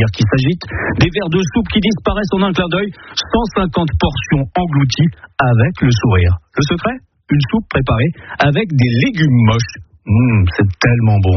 cuillères qui s'agitent, des verres de soupe qui disparaissent en un clin d'œil, 150 portions englouties avec le sourire. Le secret ? Une soupe préparée avec des légumes moches. C'est tellement bon.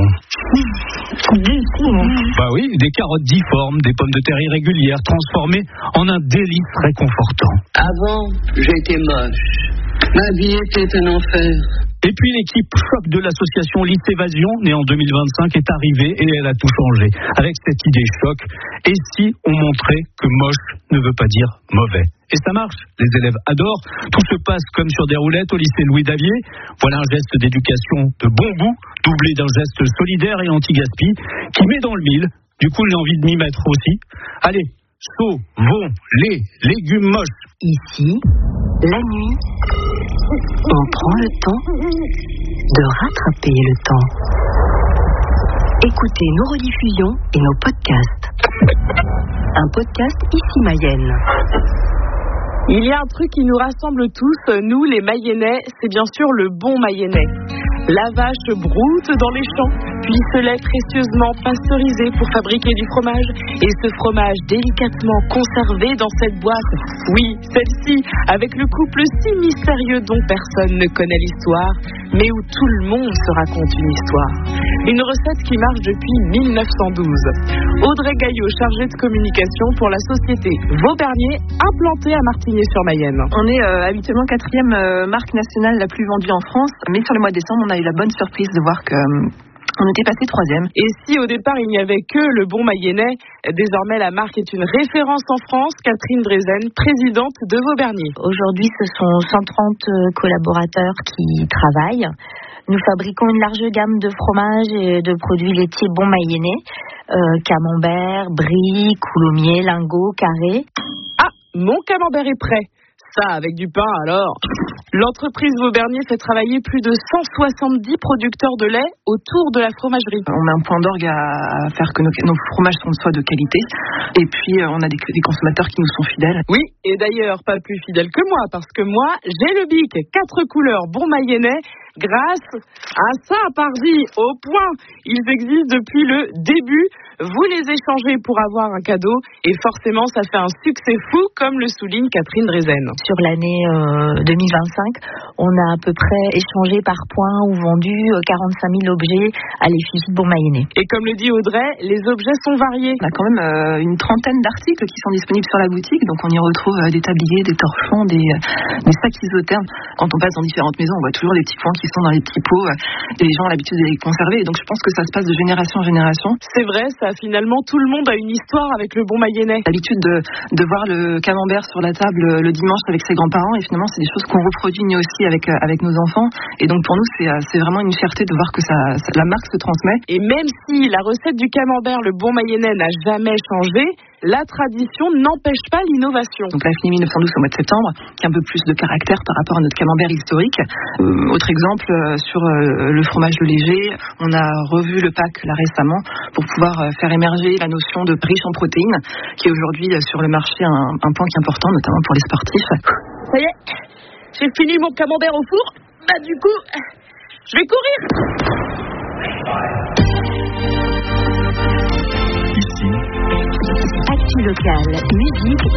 Bah oui, des carottes difformes, des pommes de terre irrégulières, transformées en un délice réconfortant. Avant, j'étais moche. Ma vie était un enfer. Et puis l'équipe choc de l'association Lycée Évasion, née en 2025, est arrivée et elle a tout changé. Avec cette idée choc, et si on montrait que moche ne veut pas dire mauvais ? Et ça marche, les élèves adorent, tout se passe comme sur des roulettes au lycée Louis Davier. Voilà un geste d'éducation de bon goût, doublé d'un geste solidaire et anti-gaspi, qui met dans le mille. Du coup, j'ai envie de m'y mettre aussi. Allez, sauvons les légumes moches. Ici, la nuit, on prend le temps de rattraper le temps. Écoutez nos rediffusions et nos podcasts. Un podcast Ici Mayenne. Il y a un truc qui nous rassemble tous, nous les Mayennais, c'est bien sûr le bon Mayennais. La vache broute dans les champs, puis ce lait précieusement pasteurisé pour fabriquer du fromage, et ce fromage délicatement conservé dans cette boîte. Oui, celle-ci, avec le couple si mystérieux dont personne ne connaît l'histoire, mais où tout le monde se raconte une histoire. Une recette qui marche depuis 1912. Audrey Gaillot, chargée de communication pour la société Vaubernier, implantée à Martigny-sur-Mayenne. On est habituellement 4e marque nationale la plus vendue en France, mais sur le mois de décembre, on a eu la bonne surprise de voir que on était passé 3e. Et si au départ il n'y avait que le bon Mayennais, désormais la marque est une référence en France. Catherine Drezen, présidente de Vaubernier. Aujourd'hui, ce sont 130 collaborateurs qui travaillent. Nous fabriquons une large gamme de fromages et de produits laitiers bon mayennais, camembert, brie, coulommiers, lingots, carrés. Ah, mon camembert est prêt. Ça, avec du pain, alors. L'entreprise Vaubernier fait travailler plus de 170 producteurs de lait autour de la fromagerie. On met un point d'orgue à faire que nos fromages soient de qualité. Et puis, on a des consommateurs qui nous sont fidèles. Oui, et d'ailleurs, pas plus fidèles que moi, parce que moi, j'ai le bic, 4 couleurs bon mayennais, grâce à ça, pardi, au point. Ils existent depuis le début. Vous les échangez pour avoir un cadeau, et forcément, ça fait un succès fou, comme le souligne Catherine Drezen. Sur l'année 2025, on a à peu près échangé par points ou vendu 45 000 objets à l'effigie de bon mayennais. Et comme le dit Audrey, les objets sont variés. On a quand même une trentaine d'articles qui sont disponibles sur la boutique, donc on y retrouve des tabliers, des torchons, des sacs isothermes. Quand on passe dans différentes maisons, on voit toujours des petits points qui sont dans les petits pots, et les gens ont l'habitude de les conserver, et donc je pense que ça se passe de génération en génération. C'est vrai, ça finalement tout le monde a une histoire avec le bon mayennais. L'habitude de voir le camembert sur la table le dimanche avec ses grands-parents, et finalement c'est des choses qu'on reproduit nous aussi avec nos enfants, et donc pour nous c'est vraiment une fierté de voir que la marque se transmet. Et même si la recette du camembert, le bon mayennais, n'a jamais changé, la tradition n'empêche pas l'innovation. Donc la Fini 1912 au mois de septembre, qui a un peu plus de caractère par rapport à notre camembert historique. Autre exemple, sur le fromage de léger, on a revu le pack là récemment pour pouvoir faire émerger la notion de riche en protéines, qui est aujourd'hui sur le marché un point qui est important, notamment pour les sportifs. Ça y est, j'ai fini mon camembert au four. Bah du coup, je vais courir. Actu locale, musique